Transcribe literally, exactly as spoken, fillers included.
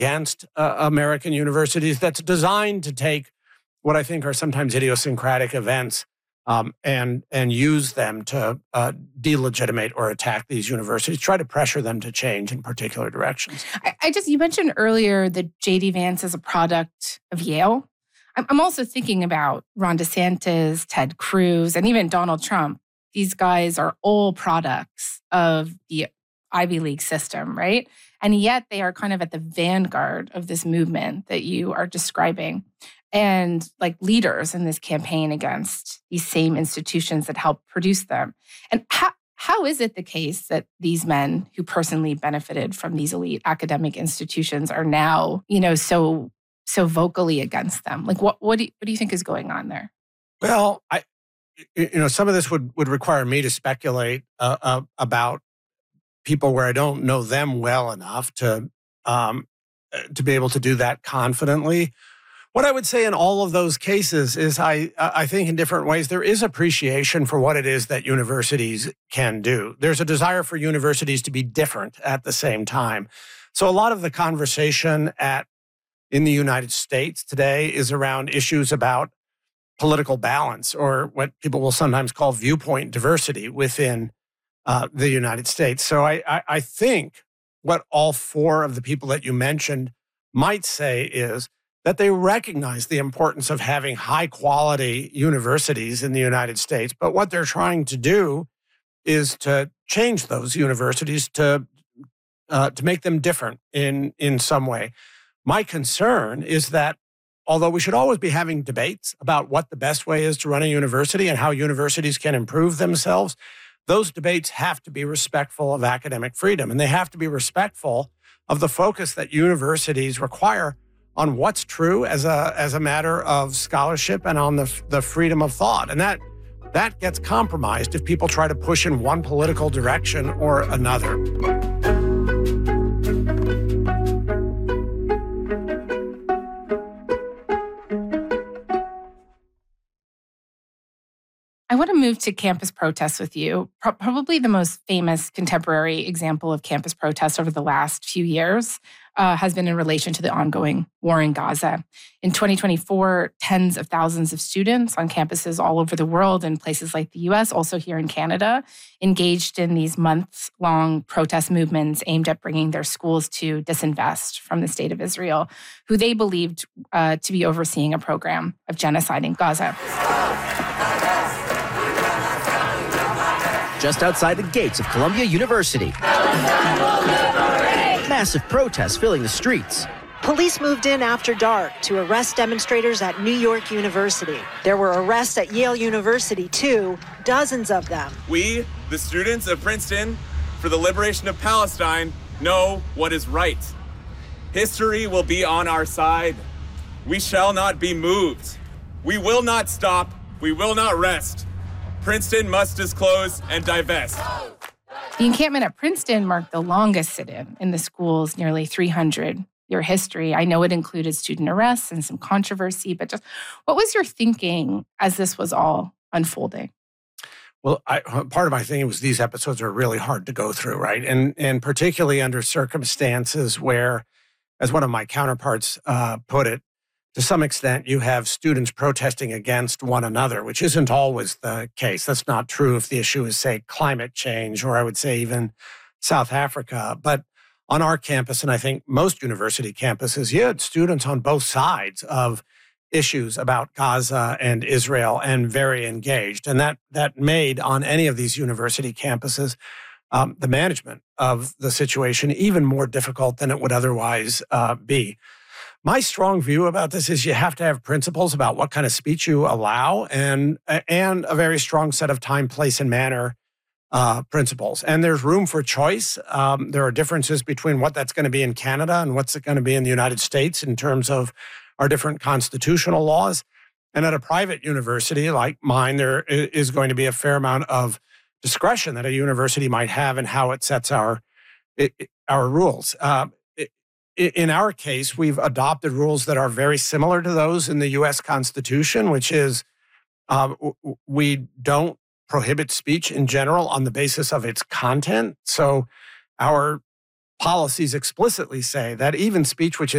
against uh, American universities that's designed to take what I think are sometimes idiosyncratic events um, and and use them to uh, delegitimate or attack these universities, try to pressure them to change in particular directions. I, I just, you mentioned earlier that J D Vance is a product of Yale. I'm, I'm also thinking about Ron DeSantis, Ted Cruz, and even Donald Trump. These guys are all products of the Ivy League system, right? And yet they are kind of at the vanguard of this movement that you are describing, and like leaders in this campaign against these same institutions that help produce them. And how, how is it the case that these men who personally benefited from these elite academic institutions are now, you know, so so vocally against them? Like, what what do you, what do you think is going on there? Well, I, you know, some of this would would require me to speculate uh, uh, about people where I don't know them well enough to um, to be able to do that confidently. What I would say in all of those cases is I I think in different ways there is appreciation for what it is that universities can do. There's a desire for universities to be different at the same time. So a lot of the conversation at in the United States today is around issues about political balance, or what people will sometimes call viewpoint diversity within uh, the United States. So I, I, I think what all four of the people that you mentioned might say is that they recognize the importance of having high quality universities in the United States. But what they're trying to do is to change those universities to uh, to make them different in, in some way. My concern is that although we should always be having debates about what the best way is to run a university and how universities can improve themselves, those debates have to be respectful of academic freedom, and they have to be respectful of the focus that universities require on what's true as a as a matter of scholarship and on the the freedom of thought. And that that gets compromised if people try to push in one political direction or another. I want to move to campus protests with you. Pro- probably the most famous contemporary example of campus protests over the last few years uh, has been in relation to the ongoing war in Gaza. In twenty twenty-four, tens of thousands of students on campuses all over the world, in places like the U S, also here in Canada, engaged in these months-long protest movements aimed at bringing their schools to disinvest from the state of Israel, who they believed uh, to be overseeing a program of genocide in Gaza. Just outside the gates of Columbia University. Massive protests filling the streets. Police moved in after dark to arrest demonstrators at New York University. There were arrests at Yale University, too, dozens of them. We, the students of Princeton, for the liberation of Palestine, know what is right. History will be on our side. We shall not be moved. We will not stop. We will not rest. Princeton must disclose and divest. The encampment at Princeton marked the longest sit-in in the school's nearly three hundred year history. I know it included student arrests and some controversy, but just what was your thinking as this was all unfolding? Well, I, part of my thinking was these episodes are really hard to go through, right? And and particularly under circumstances where, as one of my counterparts uh, put it, to some extent, you have students protesting against one another, which isn't always the case. That's not true if the issue is, say, climate change, or I would say even South Africa. But on our campus, and I think most university campuses, you had students on both sides of issues about Gaza and Israel, and very engaged. And that that made, on any of these university campuses, um, the management of the situation even more difficult than it would otherwise uh, be. My strong view about this is you have to have principles about what kind of speech you allow, and and a very strong set of time, place, and manner uh, principles. And there's room for choice. Um, there are differences between what that's going to be in Canada and what's it going to be in the United States in terms of our different constitutional laws. And at a private university like mine, there is going to be a fair amount of discretion that a university might have in how it sets our our rules. Uh, In our case, we've adopted rules that are very similar to those in the U S Constitution, which is um, we don't prohibit speech in general on the basis of its content. So our policies explicitly say that even speech which